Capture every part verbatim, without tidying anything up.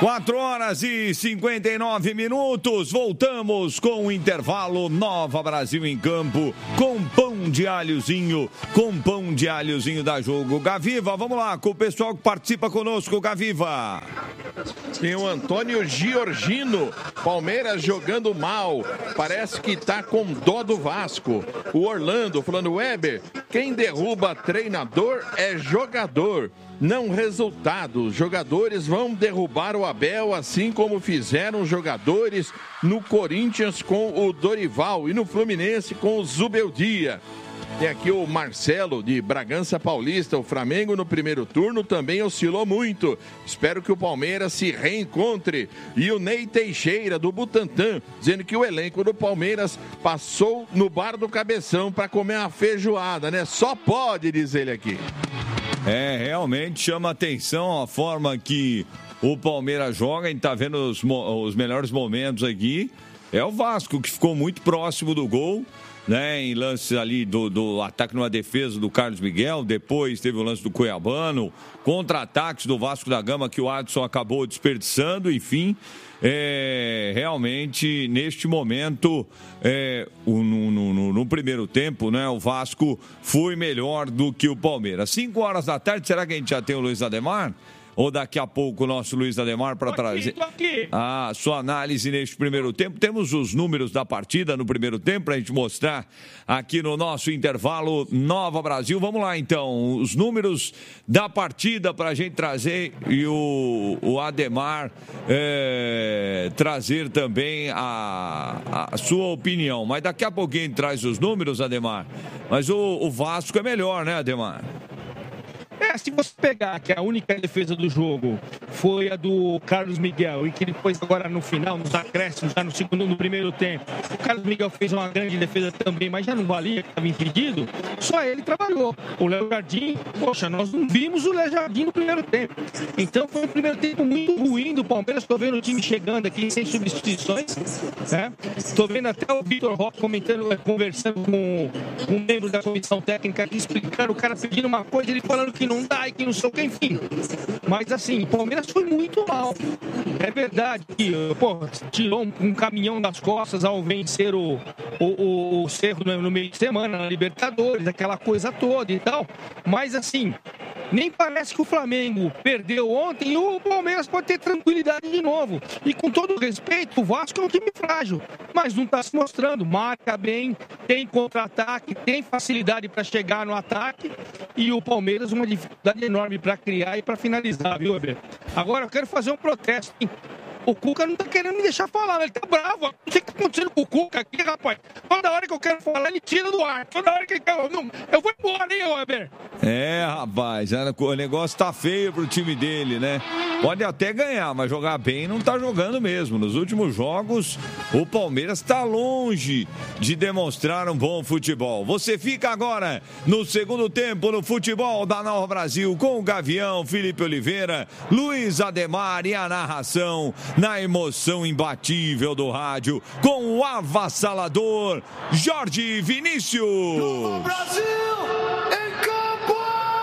quatro horas e cinquenta e nove minutos, voltamos com o intervalo. Nova Brasil em campo, com pão de alhozinho, com pão de alhozinho da Jogo. Gaviva, vamos lá, com o pessoal que participa conosco, Gaviva. Tem o Antônio Giorgino, Palmeiras jogando mal, parece que tá com dó do Vasco. O Orlando falando, Weber, quem derruba treinador é jogador, não resultado. Os jogadores vão derrubar o Abel, assim como fizeram os jogadores no Corinthians com o Dorival e no Fluminense com o Zubeldia. Tem aqui o Marcelo, de Bragança Paulista. O Flamengo no primeiro turno também oscilou muito. Espero que o Palmeiras se reencontre. E o Ney Teixeira, do Butantã, dizendo que o elenco do Palmeiras passou no bar do Cabeção para comer uma feijoada, né? Só pode, diz ele aqui. É, realmente chama atenção a forma que o Palmeiras joga. A gente tá vendo os, os melhores momentos aqui. É o Vasco, que ficou muito próximo do gol, né, em lances ali do, do ataque numa defesa do Carlos Miguel. Depois teve o lance do Cuiabano, contra-ataques do Vasco da Gama que o Adson acabou desperdiçando. Enfim, é, realmente neste momento é, o, no, no, no primeiro tempo, né, o Vasco foi melhor do que o Palmeiras. cinco horas da tarde, será que a gente já tem o Luiz Ademar? Ou daqui a pouco o nosso Luiz Ademar para trazer a sua análise neste primeiro tempo. Temos os números da partida no primeiro tempo para a gente mostrar aqui no nosso intervalo Nova Brasil. Vamos lá então, os números da partida para a gente trazer e o, o Ademar é, trazer também a, a sua opinião. Mas daqui a pouquinho a gente traz os números, Ademar. Mas o, o Vasco é melhor, né, Ademar? É, se você pegar que a única defesa do jogo foi a do Carlos Miguel e que depois agora no final, nos acréscimos, já no segundo, no primeiro tempo, o Carlos Miguel fez uma grande defesa também, mas já não valia, que estava impedido, só ele trabalhou. O Léo Jardim, poxa, nós não vimos o Léo Jardim no primeiro tempo. Então foi um primeiro tempo muito ruim do Palmeiras. Estou vendo o time chegando aqui sem substituições, né? Estou vendo até o Vitor Roque comentando, conversando com um membro da comissão técnica aqui, explicando, o cara pedindo uma coisa, ele falando que não dá e que não sei o que, enfim. Mas assim, o Palmeiras foi muito mal. É verdade que, pô, tirou um, um caminhão das costas ao vencer o, o, o, o Cerro no, no meio de semana, na Libertadores, aquela coisa toda e tal. Mas assim, nem parece que o Flamengo perdeu ontem e o Palmeiras pode ter tranquilidade de novo. E com todo respeito, o Vasco é um time frágil, mas não está se mostrando. Marca bem, tem contra-ataque, tem facilidade para chegar no ataque. E o Palmeiras uma dificuldade enorme para criar e para finalizar, viu, Weber? Agora eu quero fazer um protesto, hein? O Cuca não tá querendo me deixar falar, ele tá bravo. Não sei o que tá acontecendo com o Cuca aqui, rapaz. Toda hora que eu quero falar, ele tira do ar. Toda hora que ele quer... Não, eu vou embora, hein, Weber? É, rapaz, o negócio tá feio pro time dele, né? Pode até ganhar, mas jogar bem não tá jogando mesmo. Nos últimos jogos, o Palmeiras tá longe de demonstrar um bom futebol. Você fica agora no segundo tempo no futebol da Nova Brasil com o Gavião, Felipe Oliveira, Luiz Ademar e a narração na emoção imbatível do rádio com o avassalador Jorge Vinícius. Nova Brasil em campo!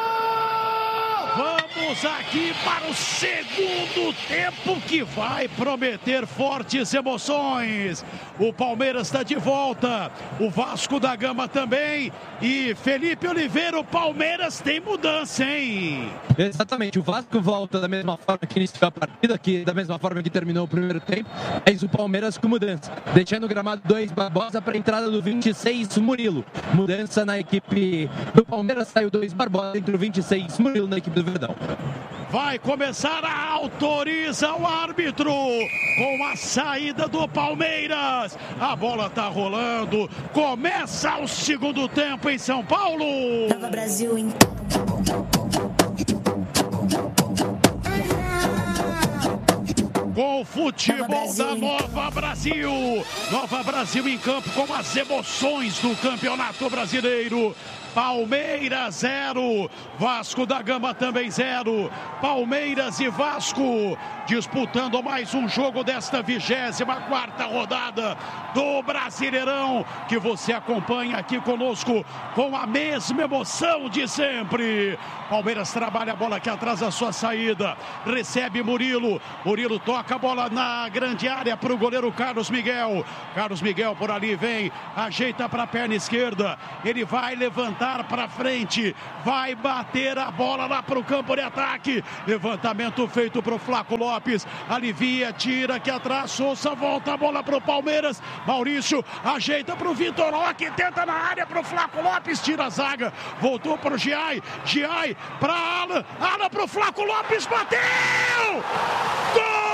Vamos aqui para o segundo tempo que vai prometer fortes emoções. O Palmeiras está de volta, o Vasco da Gama também e Felipe Oliveira, o Palmeiras tem mudança, hein? Exatamente, o Vasco volta da mesma forma que iniciou a partida, que da mesma forma que terminou o primeiro tempo, mas o Palmeiras com mudança, deixando o gramado dois Barbosa para a entrada do vinte e seis Murilo. Mudança na equipe do Palmeiras, saiu dois Barbosa, entre o vinte e seis Murilo na equipe do Verdão. Vai começar, a autoriza o árbitro com a saída do Palmeiras. A bola tá rolando. Começa o segundo tempo em São Paulo. Nova Brasil em com o futebol da Nova Brasil. Nova Brasil em campo com as emoções do Campeonato Brasileiro. Palmeiras zero, Vasco da Gama também zero. Palmeiras e Vasco disputando mais um jogo desta vigésima quarta rodada do Brasileirão, que você acompanha aqui conosco com a mesma emoção de sempre. Palmeiras trabalha a bola aqui atrás da sua saída, recebe Murilo, Murilo toca a bola na grande área para o goleiro Carlos Miguel. Carlos Miguel por ali vem, ajeita para a perna esquerda, ele vai levantar para frente, vai bater a bola lá para o campo de ataque. Levantamento feito para o Flaco Lopes, alivia, tira aqui atrás, Souza volta a bola para o Palmeiras. Maurício ajeita para o Vitor Roque, tenta na área para o Flaco Lopes, tira a zaga, voltou para o Giai, Giai para Alan, Alan para o Flaco Lopes, bateu! Gol!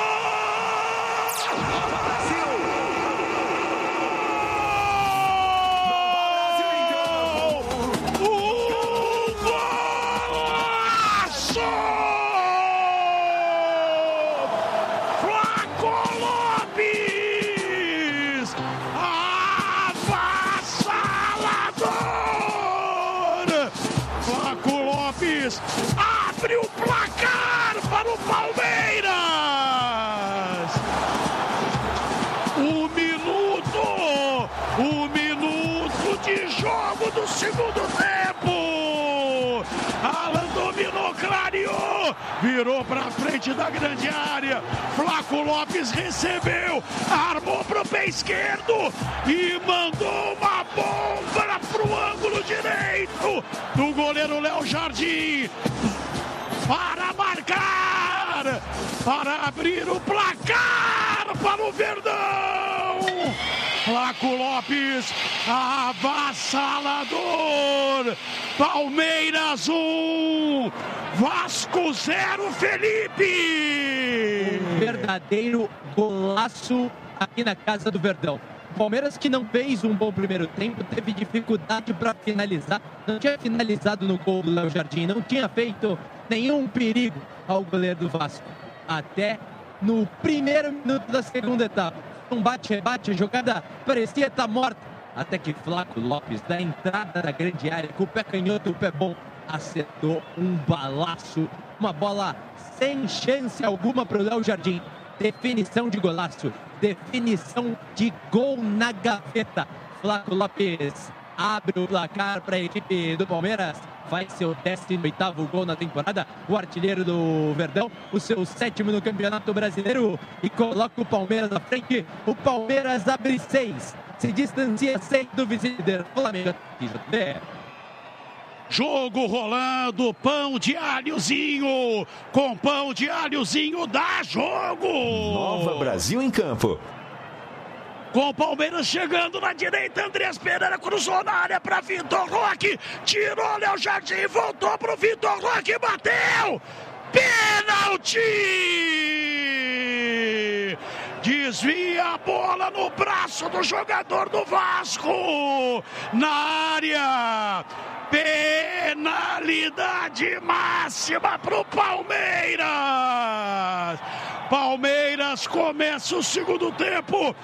Abre o placar para o Palmeiras. Um minuto, um minuto de jogo do segundo tempo. Alan dominou, clareou, virou para frente da grande área. Flaco Lopes recebeu, armou para o pé esquerdo e mandou uma bomba para o ângulo direito do goleiro Léo Jardim. Para marcar, para abrir o placar para o Verdão. Flaco Lopes, avassalador. Palmeiras um, Vasco zero, Felipe. Um verdadeiro golaço aqui na casa do Verdão. Palmeiras que não fez um bom primeiro tempo, teve dificuldade para finalizar, não tinha finalizado no gol do Léo Jardim, não tinha feito nenhum perigo ao goleiro do Vasco. Até no primeiro minuto da segunda etapa, um bate-rebate, a jogada parecia estar morta, até que Flaco Lopes, da entrada da grande área, com o pé canhoto e o pé bom, acertou um balaço, uma bola sem chance alguma para o Léo Jardim. Definição de golaço, definição de gol na gaveta. Flaco Lopes abre o placar para a equipe do Palmeiras, faz seu décimo oitavo gol na temporada, o artilheiro do Verdão, o seu sétimo no Campeonato Brasileiro, e coloca o Palmeiras à frente. O Palmeiras abre seis, se distancia seis do vice-líder Flamengo. Jogo rolando, pão de alhozinho, com pão de alhozinho dá jogo! Nova Brasil em campo. Com o Palmeiras chegando na direita, Andrés Pereira cruzou na área para Vitor Roque, tirou Léo Jardim, voltou para o Vitor Roque, bateu! Pênalti! Desvia a bola no braço do jogador do Vasco, na área. Penalidade máxima para o Palmeiras. Palmeiras começa o segundo tempo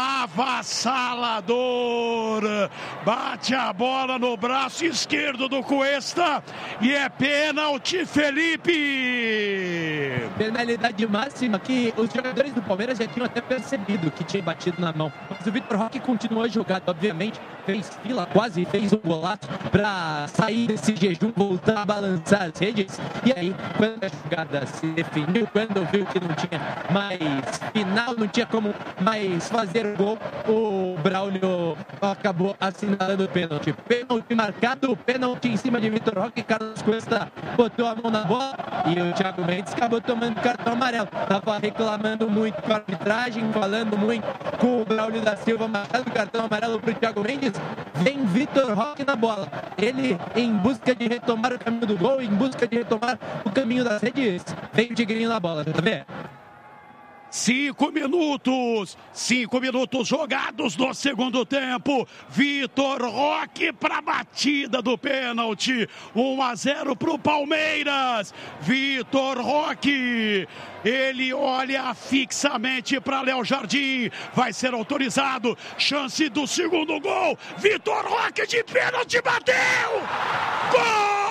avassalador. Bate a bola no braço esquerdo do Cuesta e é pênalti, Felipe. Penalidade máxima que os jogadores do Palmeiras já tinham até percebido que tinha batido na mão. Mas o Vitor Roque continuou a jogar, obviamente, fez fila, quase fez um golaço para sair desse jejum, voltar a balançar as redes. E aí, quando a jogada se definiu, quando viu que não tinha mais final, não tinha como mais fazer o gol, o Braulio acabou assinalando o pênalti. Pênalti marcado, pênalti em cima de Vitor Roque. Carlos Cuesta botou a mão na bola e o Thiago Mendes acabou tomando cartão amarelo. Tava reclamando muito com a arbitragem, falando muito com o Braulio da Silva, marcando cartão amarelo pro Thiago Mendes. Vem Vitor Roque na bola. Ele em busca de retomar o caminho do gol, em busca de retomar o caminho das redes. Vem o Tigrinho na bola, tá vendo? Cinco minutos, cinco minutos jogados no segundo tempo. Vitor Roque para a batida do pênalti. um a zero para o Palmeiras. Vitor Roque, ele olha fixamente para Léo Jardim. Vai ser autorizado. Chance do segundo gol. Vitor Roque de pênalti bateu. Gol!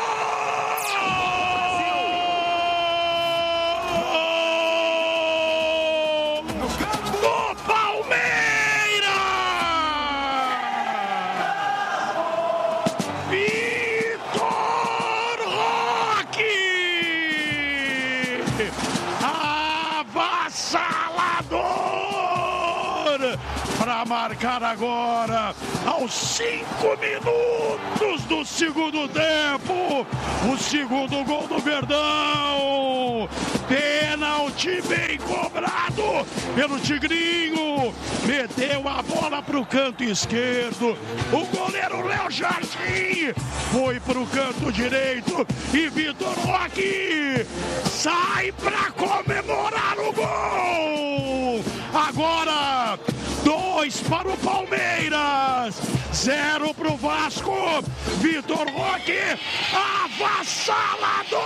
Para marcar agora, aos cinco minutos do segundo tempo, o segundo gol do Verdão. Pênalti bem cobrado pelo Tigrinho. Meteu a bola para o canto esquerdo. O goleiro Léo Jardim foi para o canto direito. E Vitor Roque sai para comemorar o gol. Agora, dois para o Palmeiras, zero para o Vasco. Vitor Roque, avassalador.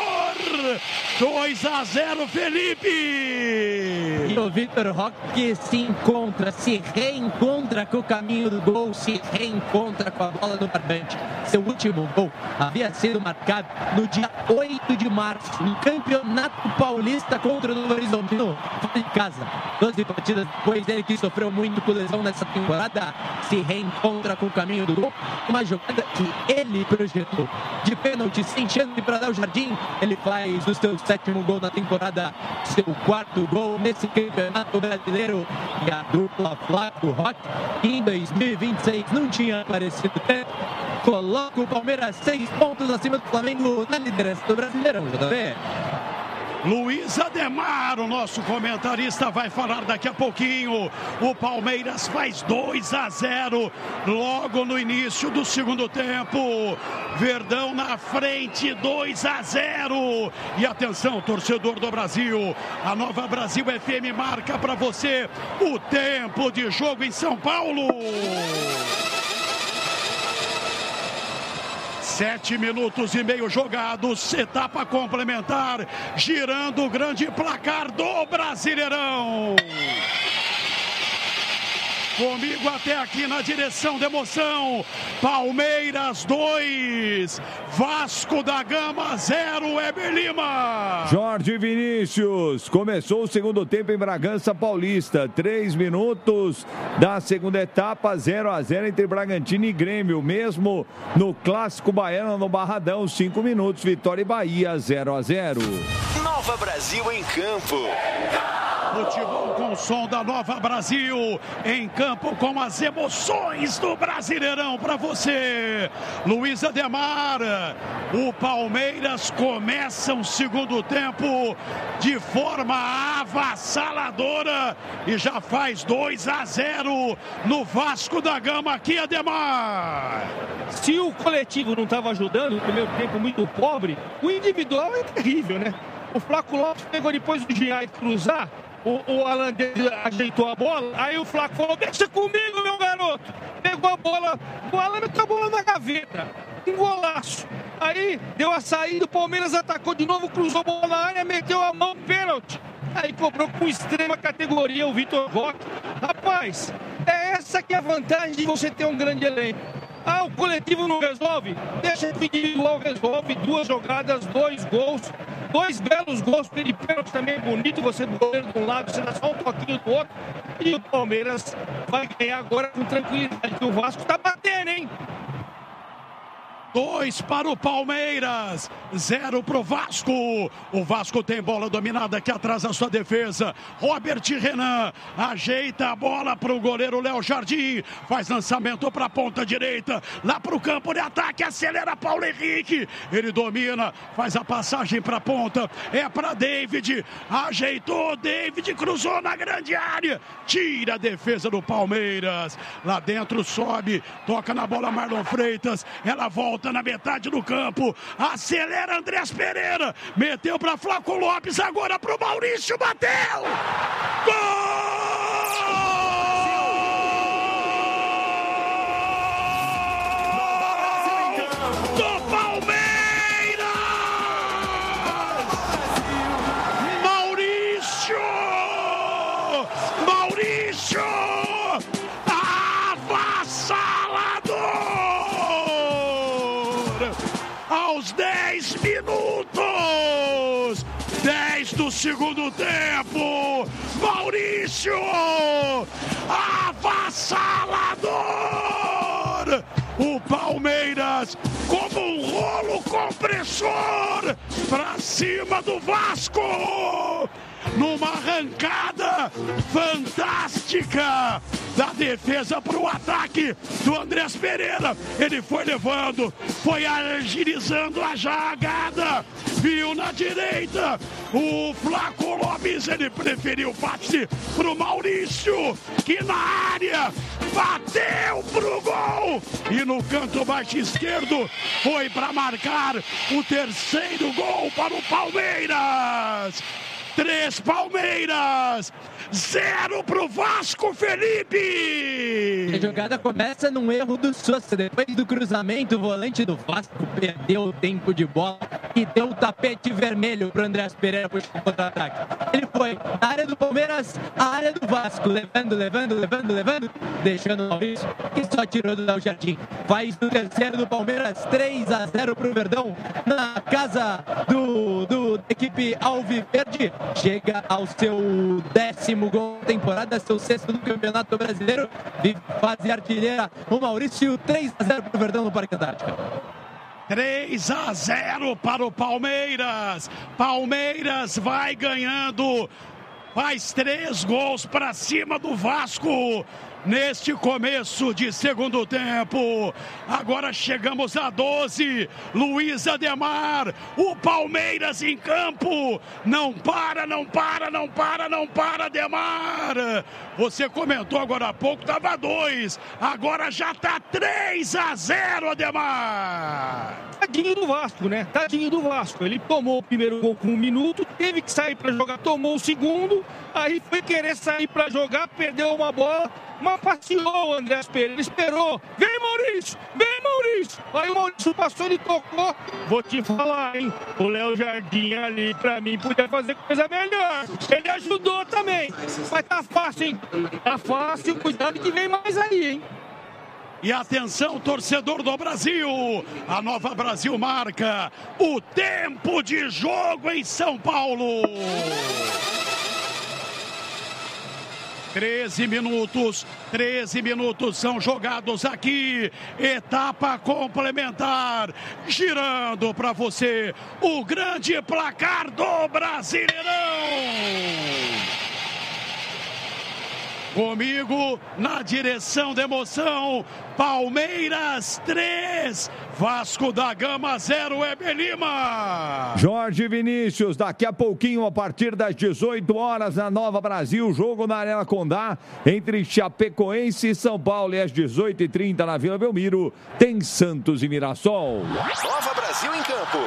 dois a zero, Felipe. E o Vitor Roque se encontra, se reencontra com o caminho do gol, se reencontra com a bola no barbante. Seu último gol havia sido marcado no dia oito de março, no Campeonato Paulista contra o Novo Horizontino, fora de casa. doze partidas depois, ele que sofreu muito com lesão nessa temporada, se reencontra com o caminho do gol. Uma jogada que ele projetou de pênalti, sem chance para Léo Jardim. Ele faz o seu sétimo gol na temporada, seu quarto gol nesse Campeonato Brasileiro. E a dupla Flaco Roque, que em dois mil e vinte e seis não tinha aparecido tanto, coloca o Palmeiras seis pontos acima do Flamengo na liderança do Brasileirão, J B. Luiz Ademar, o nosso comentarista, vai falar daqui a pouquinho. O Palmeiras faz dois a zero logo no início do segundo tempo. Verdão na frente, dois a zero. E atenção, torcedor do Brasil, a Nova Brasil F M marca para você o tempo de jogo em São Paulo. Sete minutos e meio jogados, etapa complementar, girando o grande placar do Brasileirão. Comigo até aqui na direção da emoção, Palmeiras dois, Vasco da Gama zero, Weber Lima. Jorge Vinícius, começou o segundo tempo em Bragança Paulista, três minutos da segunda etapa, zero a zero entre Bragantino e Grêmio, mesmo no Clássico Baiano no Barradão, cinco minutos, Vitória e Bahia, zero a zero. Nova Brasil em campo. Futebol com o som da Nova Brasil, em campo com as emoções do Brasileirão para você. Luiz Ademar, o Palmeiras começa o segundo tempo de forma avassaladora e já faz dois a zero no Vasco da Gama aqui, Ademar. Se o coletivo não estava ajudando, o primeiro tempo muito pobre, o individual é terrível, né? O Flaco Lopes pegou depois do Giai cruzar, O, o Alan ajeitou a bola, aí o Flaco falou, deixa comigo, meu garoto. Pegou a bola, o Alan meteu a bola na gaveta, um golaço. Aí deu a saída, o Palmeiras atacou de novo, cruzou a bola na área, meteu a mão, pênalti. Aí cobrou com extrema categoria o Vitor Roque. Rapaz, é essa que é a vantagem de você ter um grande elenco. Ah, o coletivo não resolve? Deixa o individual resolve. Duas jogadas, dois gols. Dois belos gols, de pênalti também bonito, você do goleiro de um lado, você dá só um toquinho do outro. E o Palmeiras vai ganhar agora com tranquilidade, que o Vasco tá batendo, hein? Dois para o Palmeiras, zero para o Vasco. O Vasco tem bola dominada aqui atrás da sua defesa. Robert Renan ajeita a bola para o goleiro Léo Jardim. Faz lançamento para a ponta direita, lá para o campo de ataque. Acelera Paulo Henrique. Ele domina, faz a passagem para a ponta. É para David. Ajeitou, David cruzou na grande área. Tira a defesa do Palmeiras. Lá dentro sobe, toca na bola Marlon Freitas. Ela volta volta na metade do campo. Acelera Andrés Pereira. Meteu para Flaco Lopes, agora para o Maurício. Bateu! Gol! Do Palmeiras! Maurício! Maurício! Avassalador! Aos dez minutos! dez do segundo tempo! Maurício! Avassalador! O Palmeiras, como um rolo compressor, pra cima do Vasco! Numa arrancada fantástica da defesa para o ataque do Andrés Pereira. Ele foi levando, foi agilizando a jogada, viu na direita o Flaco Lopes, ele preferiu passe para o Maurício, que na área bateu pro gol e no canto baixo esquerdo foi para marcar o terceiro gol para o Palmeiras. Três Palmeiras, zero pro Vasco, Felipe! A jogada começa num erro do Sousa. Depois do cruzamento, o volante do Vasco perdeu o tempo de bola e deu o tapete vermelho pro Andrés Pereira puxar o contra-ataque. Ele foi na área do Palmeiras, a área do Vasco, levando, levando, levando, levando, deixando o Maurício, que só tirou do Léo Jardim. Faz no terceiro do Palmeiras, três a zero pro Verdão, na casa do, do da equipe Alviverde. Chega ao seu décimo gol da temporada, seu sexto no Campeonato Brasileiro. Vive fase artilheira o Maurício, três a zero para o Verdão no Parque Antártica. três a zero para o Palmeiras. Palmeiras vai ganhando, faz três gols para cima do Vasco neste começo de segundo tempo. Agora chegamos a doze. Luiz Ademar, o Palmeiras em campo. Não para, não para, não para, não para, Ademar. Você comentou agora há pouco, estava dois. Agora já está três a zero, Ademar. Tadinho do Vasco, né? Tadinho do Vasco. Ele tomou o primeiro gol com um minuto, teve que sair para jogar, tomou o segundo, aí foi querer sair para jogar, perdeu uma bola, mas passeou o Andrés Pereira, esperou. Vem, Maurício! Vem, Maurício! Aí o Maurício passou, ele tocou. Vou te falar, hein? O Léo Jardim ali, pra mim, podia fazer coisa melhor. Ele ajudou também. Mas tá fácil, hein? Tá fácil, cuidado que vem mais aí, hein? E atenção, torcedor do Brasil, a Nova Brasil marca o tempo de jogo em São Paulo. treze minutos, treze minutos são jogados aqui, etapa complementar, girando para você o grande placar do Brasileirão. Comigo, na direção da emoção, Palmeiras três, Vasco da Gama zero, Weber Lima. Jorge Vinícius, daqui a pouquinho, a partir das dezoito horas, na Nova Brasil, jogo na Arena Condá, entre Chapecoense e São Paulo, e às dezoito e trinta na Vila Belmiro, tem Santos e Mirassol. Nova Brasil em campo.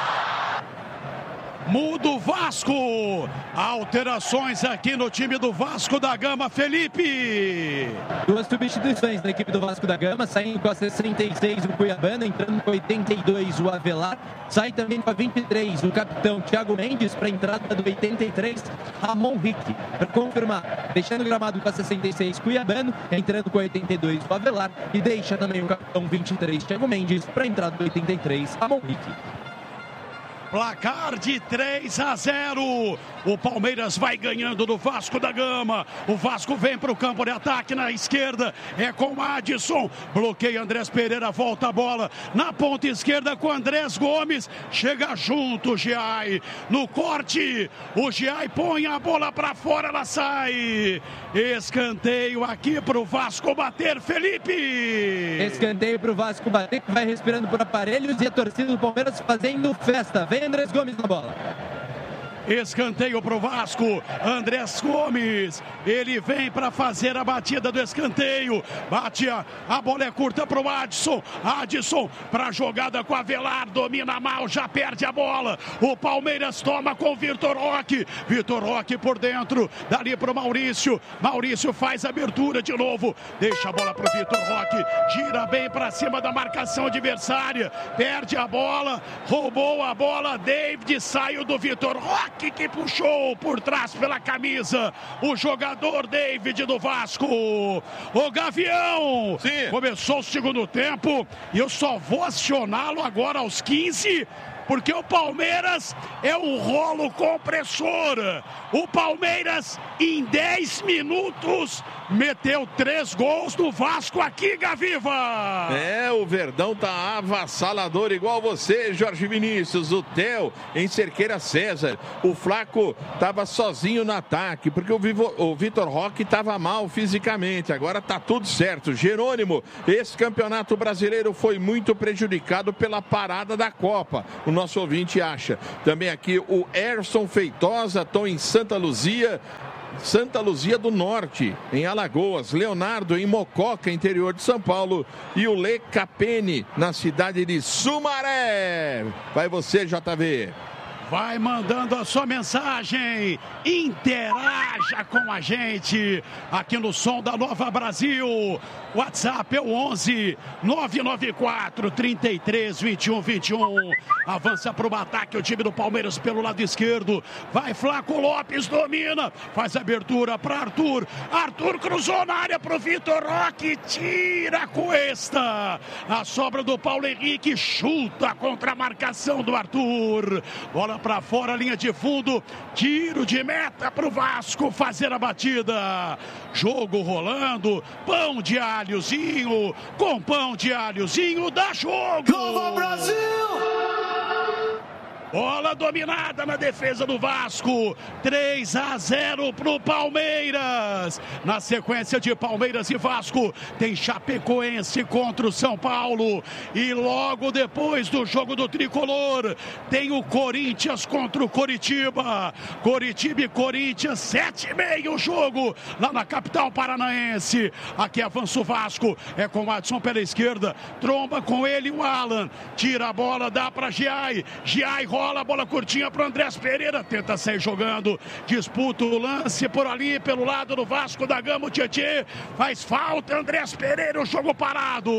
Muda o Vasco. Alterações aqui no time do Vasco da Gama, Felipe. Duas substituições da equipe do Vasco da Gama, saindo com a sessenta e seis o Cuiabano, entrando com a oitenta e dois o Avelar. Sai também com a vinte e três o capitão Thiago Mendes, para a entrada do oitenta e três, Ramon Rick. Para confirmar, deixando o gramado com a sessenta e seis Cuiabano, entrando com a oitenta e dois o Avelar. E deixa também o capitão vinte e três Thiago Mendes, para a entrada do oitenta e três, Ramon Rick. Placar de três a zero. O Palmeiras vai ganhando do Vasco da Gama. O Vasco vem para o campo de ataque na esquerda. É com Adson. Bloqueia Andrés Pereira. Volta a bola na ponta esquerda com Andrés Gomes. Chega junto o Giai. No corte, o Giai põe a bola para fora. Ela sai. Escanteio aqui para o Vasco bater, Felipe. Escanteio para o Vasco bater, que vai respirando por aparelhos, e a torcida do Palmeiras fazendo festa. Vem Andrés Gomes na bola. Escanteio pro Vasco. Andrés Gomes. Ele vem para fazer a batida do escanteio. Bate a, a bola é curta pro Adson. Adson para jogada com a Avelar. Domina mal, já perde a bola. O Palmeiras toma com o Vitor Roque. Vitor Roque por dentro. Dali pro Maurício. Maurício faz a abertura de novo. Deixa a bola pro Vitor Roque. Gira bem para cima da marcação adversária. Perde a bola. Roubou a bola. David saiu do Vitor Roque que puxou por trás pela camisa. O jogador David do Vasco. O Gavião. Sim. Começou o segundo tempo e eu só vou acioná-lo agora aos quinze, porque o Palmeiras é um rolo compressor. O Palmeiras, em dez minutos, meteu três gols no Vasco aqui, Gaviva. É, o Verdão tá avassalador igual você, Jorge Vinícius. O Theo em Cerqueira César. O Flaco tava sozinho no ataque, porque o, Vivo, o Vitor Roque tava mal fisicamente. Agora tá tudo certo. Jerônimo, esse campeonato brasileiro foi muito prejudicado pela parada da Copa. O nosso ouvinte acha. Também aqui o Erson Feitosa, tô em Santa Luzia, Santa Luzia do Norte, em Alagoas. Leonardo em Mococa, interior de São Paulo. E o Lê Capene, na cidade de Sumaré. Vai você, J V. Vai mandando a sua mensagem, interaja com a gente aqui no Som da Nova Brasil. WhatsApp é o onze nove nove quatro, trinta e três, vinte e um, vinte e um. Avança para o ataque o time do Palmeiras pelo lado esquerdo. Vai Flaco Lopes, domina, faz abertura para Arthur. Arthur cruzou na área para o Vitor Roque, tira a Cuesta. A sobra do Paulo Henrique, chuta contra a marcação do Arthur. Bola para fora, linha de fundo, tiro de meta para o Vasco fazer a batida. Jogo rolando, pão de alhozinho, com pão de alhozinho dá jogo. Nova Brasil! Bola dominada na defesa do Vasco. três a zero pro Palmeiras. Na sequência de Palmeiras e Vasco, tem Chapecoense contra o São Paulo. E logo depois do jogo do Tricolor, tem o Corinthians contra o Coritiba. Coritiba e Corinthians, sete e meia o jogo, lá na capital paranaense. Aqui avança o Vasco. É com o Adson pela esquerda. Tromba com ele o Alan. Tira a bola, dá pra Giai. Giai rola. Bola, bola curtinha para o Andrés Pereira, tenta sair jogando, disputa o lance por ali, pelo lado do Vasco da Gama, o Tietê, faz falta, Andrés Pereira, o jogo parado,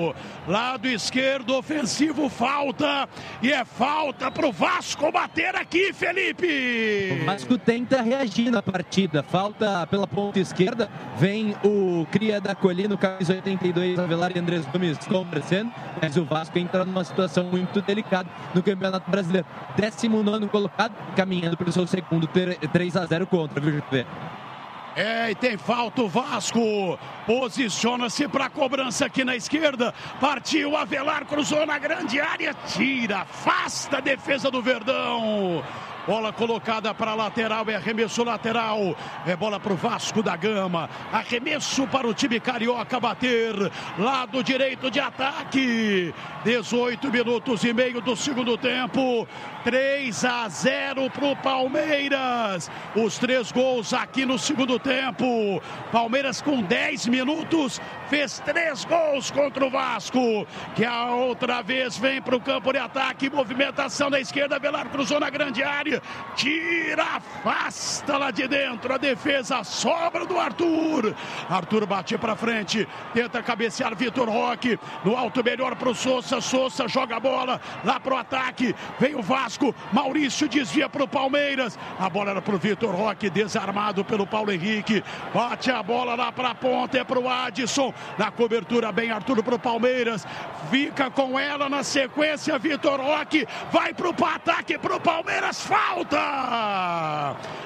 lado esquerdo, ofensivo, falta, e é falta para o Vasco bater aqui, Felipe. O Vasco tenta reagir na partida, falta pela ponta esquerda, vem o cria da Colina, camisa oitenta e dois, Avelar e Andrés Gomes conversando, mas o Vasco entra numa situação muito delicada no Campeonato Brasileiro. décimo nono colocado, caminhando para o seu segundo três a zero contra, viu, J P? É, e tem falta o Vasco. Posiciona-se para a cobrança aqui na esquerda. Partiu Avelar, cruzou na grande área. Tira, afasta a defesa do Verdão. Bola colocada para a lateral, é arremesso lateral. É bola para o Vasco da Gama. Arremesso para o time carioca bater. Lado direito de ataque. dezoito minutos e meio do segundo tempo. três a zero para o Palmeiras. Os três gols aqui no segundo tempo. Palmeiras com dez minutos fez três gols contra o Vasco, que a outra vez vem para o campo de ataque. Movimentação na esquerda. Velar cruzou na grande área. Tira, afasta lá de dentro a defesa, sobra do Arthur. Arthur bate para frente, tenta cabecear Vitor Roque, no alto melhor para o Sousa. Sousa joga a bola lá pro ataque, vem o Vasco, Maurício desvia para o Palmeiras, a bola era pro Vitor Roque, desarmado pelo Paulo Henrique, bate a bola lá para a ponta, é pro Adson, na cobertura bem Arthur pro Palmeiras, fica com ela na sequência, Vitor Roque vai pro ataque pro Palmeiras, falta!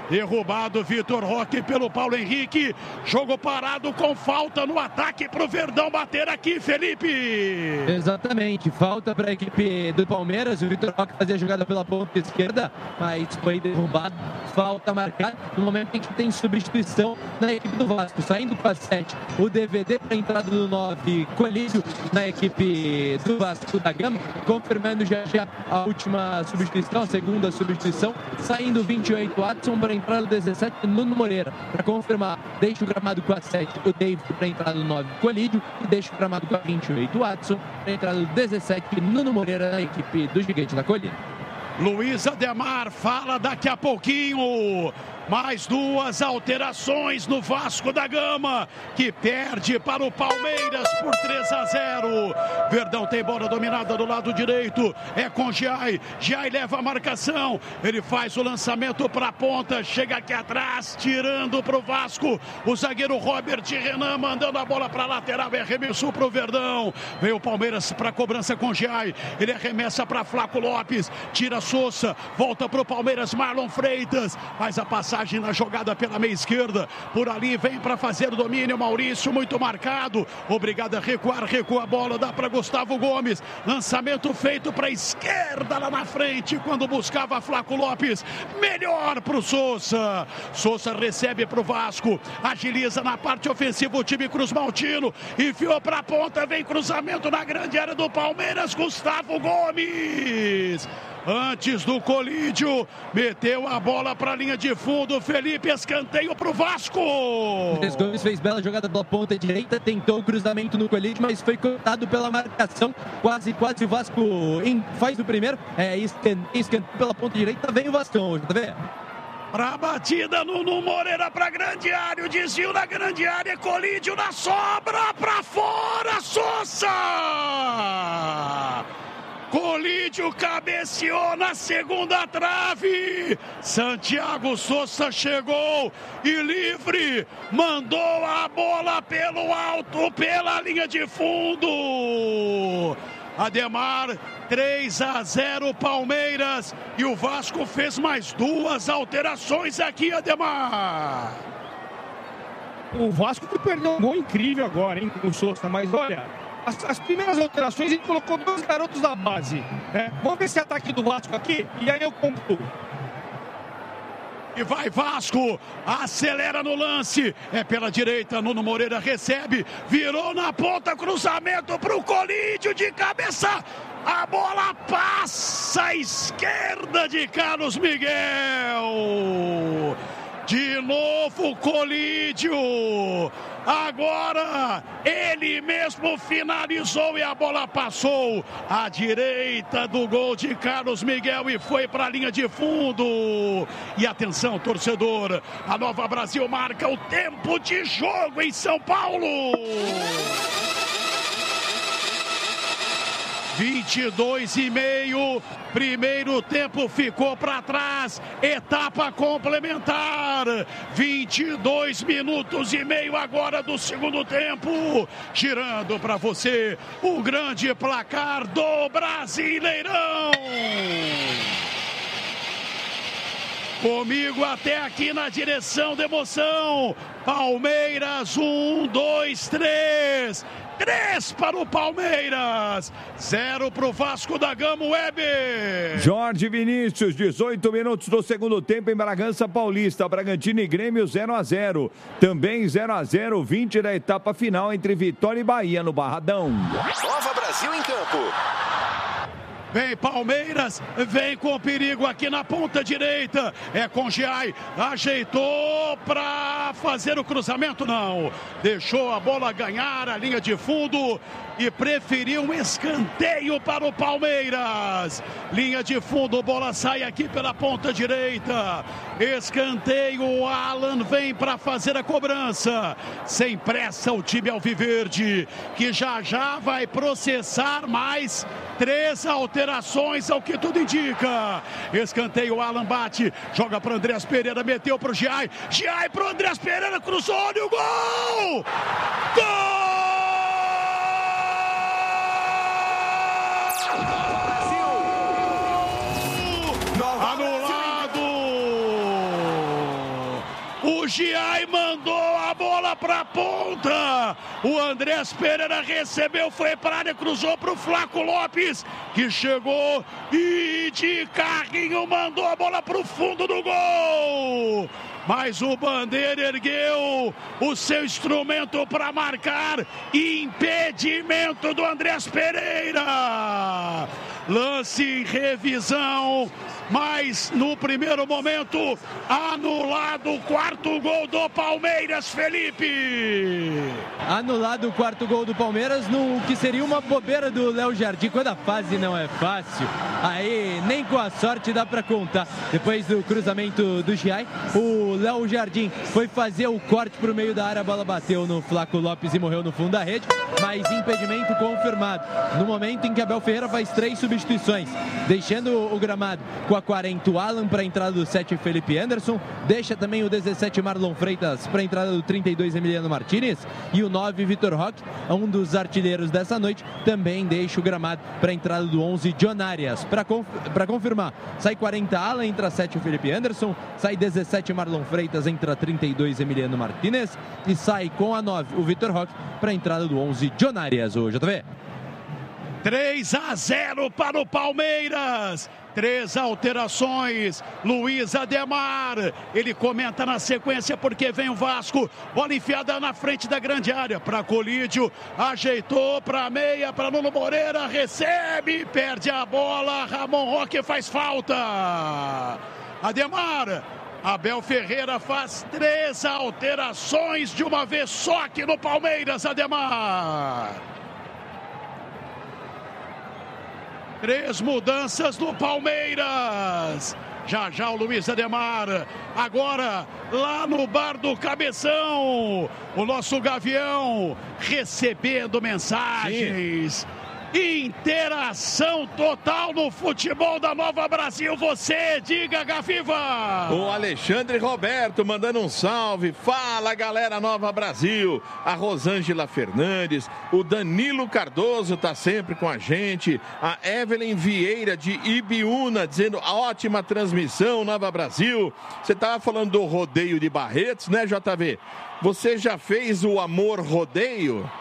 Derrubado Vitor Roque pelo Paulo Henrique. Jogo parado com falta no ataque para o Verdão bater aqui, Felipe. Exatamente, falta para a equipe do Palmeiras. O Vitor Roque fazia a jogada pela ponta esquerda, mas foi derrubado. Falta marcada no momento em que tem substituição na equipe do Vasco. Saindo com a sete, o D V D para a entrada do nove, Colídio na equipe do Vasco da Gama. Confirmando já já a última substituição, a segunda substituição. Saindo vinte e oito, Watson para a entrada do dezessete, Nuno Moreira. Para confirmar, deixa o gramado com a sete, o David para a entrada do nove, Colídio. E deixa o gramado com a vinte e oito, Watson para a entrada do dezessete, Nuno Moreira na equipe do Gigante da Colina. Luiz Ademar fala daqui a pouquinho. Mais duas alterações no Vasco da Gama, que perde para o Palmeiras por três a zero. Verdão tem bola dominada do lado direito. É com Giai. Giai leva a marcação. Ele faz o lançamento para a ponta. Chega aqui atrás, tirando para o Vasco. O zagueiro Robert Renan mandando a bola para a lateral. É arremesso para o Verdão. Vem o Palmeiras para a cobrança com Giai. Ele arremessa para Flaco Lopes. Tira Sousa. Volta para o Palmeiras. Marlon Freitas. Faz a passagem na jogada pela meia esquerda, por ali vem para fazer o domínio, Maurício muito marcado, obrigado a recuar, recua a bola, dá para Gustavo Gomes, lançamento feito para a esquerda lá na frente, quando buscava Flaco Lopes, melhor para o Sousa, Sousa recebe para o Vasco, agiliza na parte ofensiva o time Cruz Maltino, enfiou para a ponta, vem cruzamento na grande área do Palmeiras, Gustavo Gomes. Antes do Colídio, meteu a bola para a linha de fundo, Felipe, escanteio para o Vasco. Mendes Gomes fez bela jogada pela ponta direita, tentou o cruzamento no Colídio, mas foi cortado pela marcação, quase, quase o Vasco em, faz o primeiro, é, escanteio pela ponta direita, vem o Vascão hoje, tá vendo? Pra batida, Nuno Moreira pra grande área, o desvio na grande área, Colídio na sobra, pra fora, Sousa! Colídio cabeceou na segunda trave. Santiago Sousa chegou e livre. Mandou a bola pelo alto, pela linha de fundo. Ademar, três a zero Palmeiras. E o Vasco fez mais duas alterações aqui, Ademar. O Vasco que perdeu um gol incrível agora, hein, com o Sousa. Mas olha... As, as primeiras alterações, ele colocou dois garotos da base. Né? Vamos ver esse ataque do Vasco aqui, e aí eu concluo. E vai Vasco, acelera no lance, é pela direita, Nuno Moreira recebe, virou na ponta, cruzamento para o Colídio de cabeça. A bola passa à esquerda de Carlos Miguel. De novo Colídio. Agora ele mesmo finalizou e a bola passou à direita do gol de Carlos Miguel e foi para a linha de fundo. E atenção, torcedor, a Nova Brasil marca o tempo de jogo em São Paulo. vinte e dois e meio, primeiro tempo ficou para trás, etapa complementar, vinte e dois minutos e meio agora do segundo tempo, girando para você o grande placar do Brasileirão. Comigo até aqui na direção da emoção, Palmeiras, um, dois, três... Três para o Palmeiras, zero para o Vasco da Gama, Weber. Jorge Vinícius, dezoito minutos do segundo tempo em Bragança Paulista. Bragantino e Grêmio zero a zero. Também zero a zero, vinte da etapa final entre Vitória e Bahia no Barradão. Nova Brasil em campo. Vem Palmeiras, vem com perigo aqui na ponta direita, é com Giai, ajeitou para fazer o cruzamento, não, deixou a bola ganhar a linha de fundo e preferiu um escanteio para o Palmeiras. Linha de fundo, bola sai aqui pela ponta direita, escanteio, o Alan vem para fazer a cobrança, sem pressa o time alviverde, que já já vai processar mais três alterações ao que tudo indica. Escanteio, o Alan bate, joga para Andreas Pereira, meteu para o Giai, Giai para o Andreas Pereira, cruzou, olha o gol! Gol! Anulado! O Giai mandou a bola pra ponta. O Andrés Pereira recebeu, foi pra área, cruzou pro Flaco Lopes, que chegou e de carrinho mandou a bola pro fundo do gol. Mas o Bandeira ergueu o seu instrumento para marcar. Impedimento do Andrés Pereira. Lance em revisão. Mas no primeiro momento, anulado o quarto gol do Palmeiras, Felipe. Anulado o quarto gol do Palmeiras, no que seria uma bobeira do Léo Jardim. Quando a fase não é fácil, aí nem com a sorte dá para contar. Depois do cruzamento do Giai, o Léo Jardim foi fazer o corte para o meio da área, a bola bateu no Flaco Lopes e morreu no fundo da rede, mas impedimento confirmado. No momento em que Abel Ferreira faz três substituições, deixando o gramado com a quarenta o Alan para a entrada do sete Felipe Anderson, deixa também o dezessete Marlon Freitas para a entrada do trinta e dois Emiliano Martinez, e o nove Vitor Roque, um dos artilheiros dessa noite, também deixa o gramado para a entrada do onze John Arias. Para conf confirmar, sai quarenta Alan, entra sete Felipe Anderson, sai dezessete Marlon Freitas, entra trinta e dois Emiliano Martinez e sai com a nove o Vitor Roque para a entrada do onze John Arias. O J V. três a zero para o Palmeiras. Três alterações. Luiz Ademar, ele comenta na sequência porque vem o Vasco. Bola enfiada na frente da grande área para Colídio, ajeitou para meia, para Nuno Moreira, recebe, perde a bola. Ramon Roque faz falta. Ademar, Abel Ferreira faz três alterações de uma vez só aqui no Palmeiras. Ademar, três mudanças no Palmeiras. Já já o Luiz Ademar. Agora lá no bar do Cabeção, o nosso Gavião recebendo mensagens. Sim. Interação total no futebol da Nova Brasil. Você, diga, Gaviva. O Alexandre Roberto mandando um salve. Fala, galera Nova Brasil. A Rosângela Fernandes. O Danilo Cardoso tá sempre com a gente. A Evelyn Vieira de Ibiúna dizendo ótima transmissão, Nova Brasil. Você tava falando do rodeio de Barretos, né, J V? Você já fez o Amor Rodeio?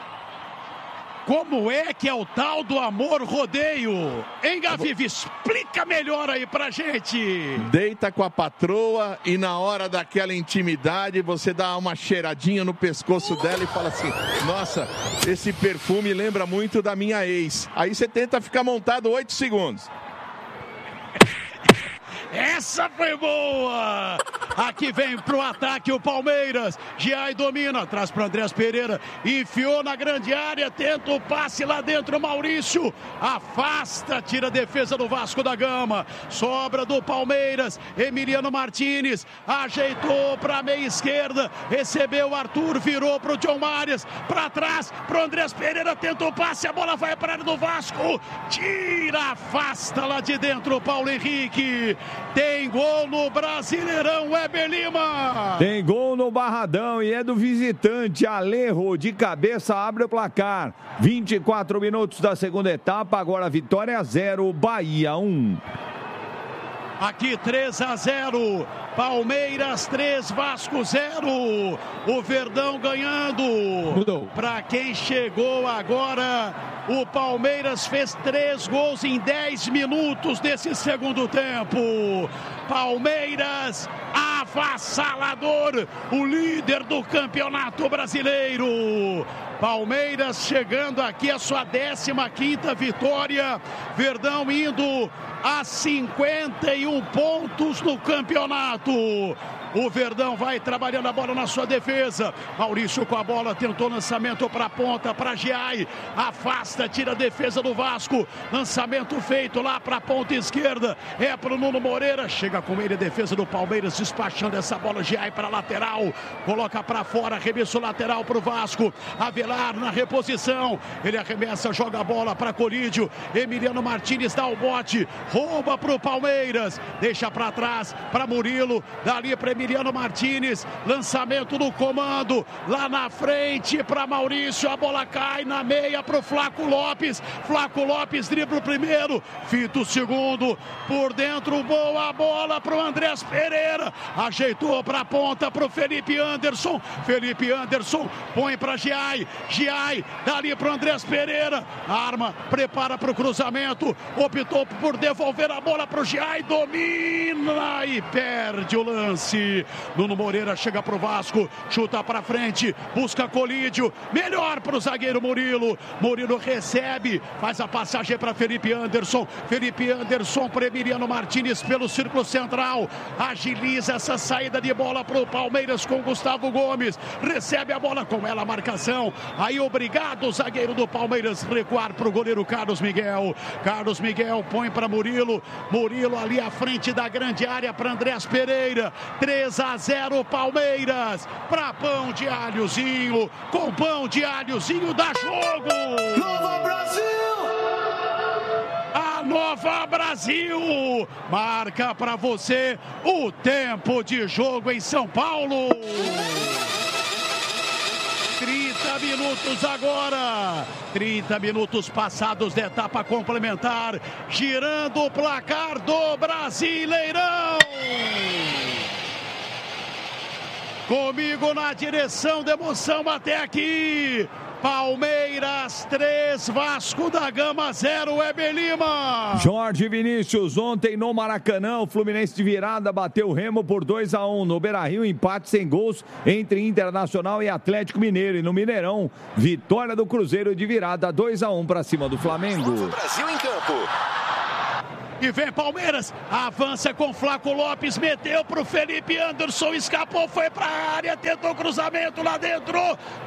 Como é que é o tal do Amor Rodeio? Hein, Gaviva? Explica melhor aí pra gente. Deita com a patroa e na hora daquela intimidade você dá uma cheiradinha no pescoço dela e fala assim: nossa, esse perfume lembra muito da minha ex. Aí você tenta ficar montado oito segundos. Essa foi boa! Aqui vem pro ataque o Palmeiras. Giai domina, traz pro Andrés Pereira. Enfiou na grande área, tenta o passe lá dentro. Maurício afasta, tira a defesa do Vasco da Gama. Sobra do Palmeiras. Emiliano Martinez ajeitou pra meia esquerda. Recebeu o Arthur, virou pro John Marias. Pra trás, pro Andrés Pereira, tenta o passe. A bola vai pra área do Vasco. Tira, afasta lá de dentro o Paulo Henrique. Tem gol no Brasileirão, Weber Lima. Tem gol no Barradão e é do visitante. Alejo de cabeça abre o placar. vinte e quatro minutos da segunda etapa. Agora Vitória zero, Bahia um. Aqui três a zero. Palmeiras três, Vasco zero. O Verdão ganhando. Mudou. Para quem chegou agora, o Palmeiras fez três gols em dez minutos desse segundo tempo. Palmeiras avassalador, o líder do Campeonato Brasileiro. Palmeiras chegando aqui a sua décima quinta vitória. Verdão indo a cinquenta e um pontos no campeonato. O Verdão vai trabalhando a bola na sua defesa. Maurício com a bola, tentou lançamento para a ponta, para Giai. Afasta, tira a defesa do Vasco. Lançamento feito lá para a ponta esquerda. É para o Nuno Moreira. Chega com ele a defesa do Palmeiras, despachando essa bola. Giai para a lateral. Coloca para fora, arremesso lateral para o Vasco. Avelar na reposição. Ele arremessa, joga a bola para Colídio. Emiliano Martinez dá o bote. Rouba para o Palmeiras. Deixa para trás para Murilo. Dali para Emiliano Emiliano Martinez, lançamento no comando, lá na frente para Maurício, a bola cai na meia para o Flaco Lopes, Flaco Lopes dribla o primeiro, fita o segundo, por dentro, boa bola para o Andrés Pereira, ajeitou para a ponta para o Felipe Anderson, Felipe Anderson põe para Giai, Giai, dali para o Andrés Pereira, arma, prepara para o cruzamento, optou por devolver a bola para o Giai, domina e perde o lance. Nuno Moreira chega para o Vasco, chuta para frente, busca Colídio, melhor para o zagueiro Murilo, Murilo recebe, faz a passagem para Felipe Anderson, Felipe Anderson para Emiliano Martinez pelo círculo central, agiliza essa saída de bola para o Palmeiras com Gustavo Gomes, recebe a bola com ela a marcação, aí obrigado o zagueiro do Palmeiras recuar para o goleiro Carlos Miguel, Carlos Miguel põe para Murilo, Murilo ali à frente da grande área para Andrés Pereira, três a zero Palmeiras, para pão de alhozinho, com pão de alhozinho dá jogo! Nova Brasil! A Nova Brasil marca para você o tempo de jogo em São Paulo. trinta minutos agora, trinta minutos passados da etapa complementar, girando o placar do Brasileirão. Comigo na direção da emoção até aqui, Palmeiras três, Vasco da Gama zero, Weber Lima. Jorge Vinícius, ontem no Maracanã, o Fluminense de virada bateu o Remo por dois a um. No Beira-Rio, empate sem gols entre Internacional e Atlético Mineiro. E no Mineirão, vitória do Cruzeiro de virada dois a um para cima do Flamengo. Brasil em campo. E vem Palmeiras, avança com Flaco Lopes, meteu pro Felipe Anderson, escapou, foi pra área, tentou cruzamento lá dentro,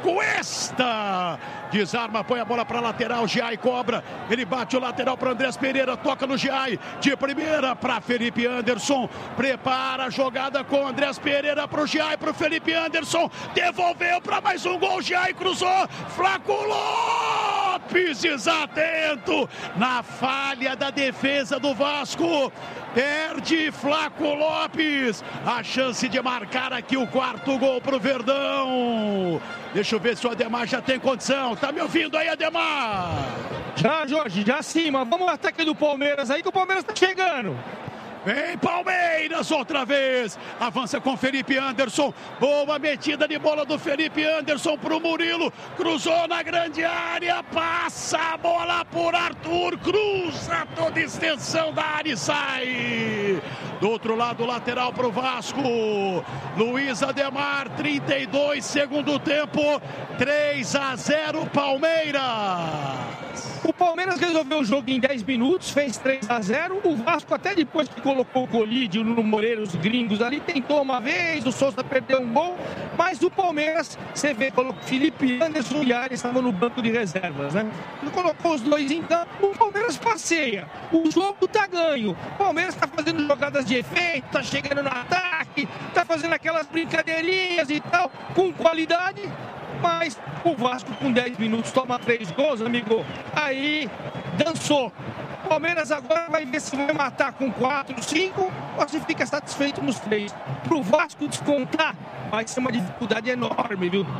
Cuesta, desarma, põe a bola pra lateral, Giai cobra, ele bate o lateral para Andrés Pereira, toca no Giai, de primeira pra Felipe Anderson, prepara a jogada com Andrés Pereira pro Giai, pro Felipe Anderson, devolveu pra mais um gol, Giai cruzou, Flaco Lopes, desatento, na falha da defesa do Vasco, perde Flaco Lopes, a chance de marcar aqui o quarto gol pro Verdão. Deixa eu ver se o Ademar já tem condição, tá me ouvindo aí, Ademar? Já, Jorge, já sim, mas vamos ao ataque do Palmeiras aí que o Palmeiras tá chegando. Vem Palmeiras outra vez, avança com Felipe Anderson, boa metida de bola do Felipe Anderson pro Murilo, cruzou na grande área, passa a bola por Arthur, cruza toda extensão da área e sai. Do outro lado, lateral pro Vasco, Luiz Ademar, trinta e dois, segundo tempo, três a zero Palmeiras. O Palmeiras resolveu o jogo em dez minutos, fez três a zero. O Vasco, até depois que colocou o Colídio, o Nuno Moreira, os gringos ali, tentou uma vez, o Souza perdeu um gol. Mas o Palmeiras, você vê, colocou Felipe Anderson e Arias estavam no banco de reservas, né? Ele colocou os dois em campo, o Palmeiras passeia. O jogo tá ganho. O Palmeiras tá fazendo jogadas de efeito, tá chegando no ataque, tá fazendo aquelas brincadeirinhas e tal, com qualidade. Mas o Vasco com dez minutos toma três gols, amigo. Aí dançou. O Palmeiras agora vai ver se vai matar com quatro, cinco ou se fica satisfeito nos três. Pro Vasco descontar vai ser uma dificuldade enorme, viu?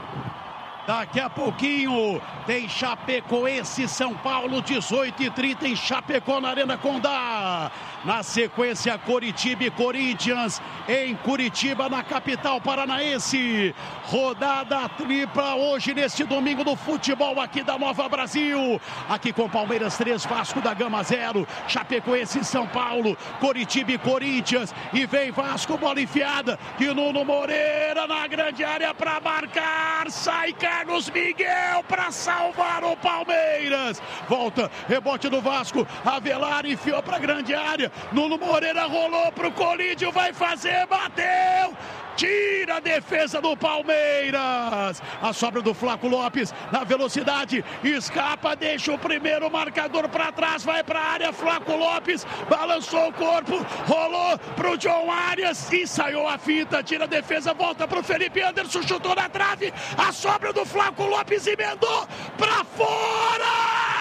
Daqui a pouquinho tem Chapecoense, São Paulo, dezoito e trinta em Chapecó, na Arena Condá. Na sequência, Coritiba e Corinthians em Curitiba, na capital paranaense. Rodada tripla hoje, neste domingo, do futebol aqui da Nova Brasil. Aqui com Palmeiras três, Vasco da Gama zero, Chapecoense e São Paulo, Coritiba e Corinthians. E vem Vasco, bola enfiada, e Nuno Moreira na grande área para marcar. Sai Carlos Miguel para salvar o Palmeiras. Volta, rebote do Vasco, Avelar enfiou para grande área. Nuno Moreira rolou pro Colídio, vai fazer, bateu, tira a defesa do Palmeiras. A sobra do Flaco Lopes na velocidade, escapa, deixa o primeiro marcador para trás, vai para a área, Flaco Lopes balançou o corpo, rolou pro John Arias, ensaiou a fita, tira a defesa, volta pro Felipe Anderson, chutou na trave, a sobra do Flaco Lopes emendou para fora.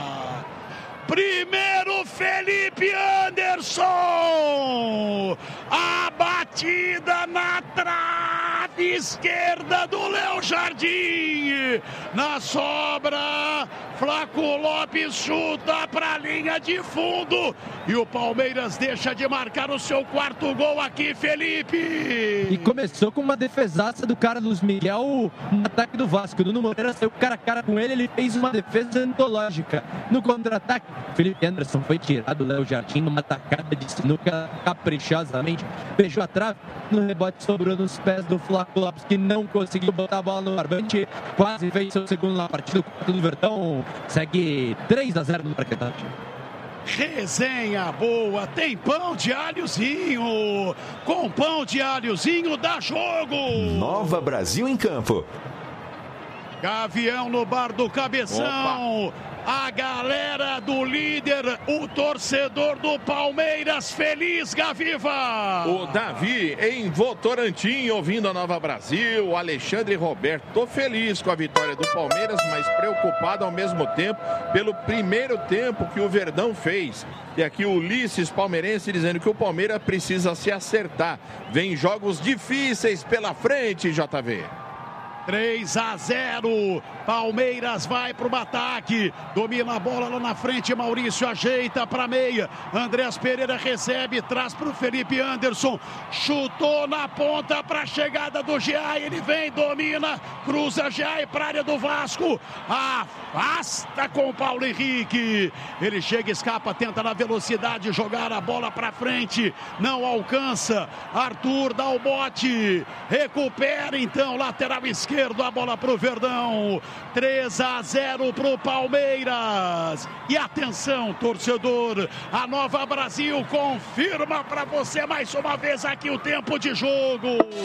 Primeiro Felipe Anderson, A batida na trave esquerda do Léo Jardim. Na sobra, Flaco Lopes chuta para a linha de fundo. E o Palmeiras deixa de marcar o seu quarto gol aqui, Felipe. E começou com uma defesaça do Carlos Miguel no ataque do Vasco. Nuno Moreira saiu cara a cara com ele, ele fez uma defesa antológica. No contra-ataque, Felipe Anderson foi tirado, Léo Jardim numa tacada de sinuca caprichosamente. Beijou a trave, no rebote sobrou nos pés do Flaco Lopes, que não conseguiu botar a bola no barbante. Quase fez seu segundo na partida, o quarto do Verdão segue três a zero no Parquetá. Resenha boa, tem pão de alhozinho. Com pão de alhozinho dá jogo. Nova Brasil em campo. Gavião no bar do Cabeção. Opa. A galera do líder, o torcedor do Palmeiras, feliz, Gaviva! O Davi em Votorantim, ouvindo a Nova Brasil. O Alexandre Roberto, tô feliz com a vitória do Palmeiras, mas preocupado ao mesmo tempo pelo primeiro tempo que o Verdão fez. E aqui o Ulisses palmeirense dizendo que o Palmeiras precisa se acertar. Vem jogos difíceis pela frente, J V. três a zero, Palmeiras vai para o ataque, domina a bola lá na frente, Maurício ajeita para meia, Andrés Pereira recebe, traz para o Felipe Anderson, chutou na ponta para a chegada do Giai, ele vem, domina, cruza Giai para a área do Vasco, afasta com o Paulo Henrique, ele chega, escapa, tenta na velocidade jogar a bola para frente, não alcança, Arthur dá o bote, recupera então, lateral esquerdo, a bola pro Verdão, três a zero pro Palmeiras. E atenção, torcedor, a Nova Brasil confirma para você mais uma vez aqui o tempo de jogo.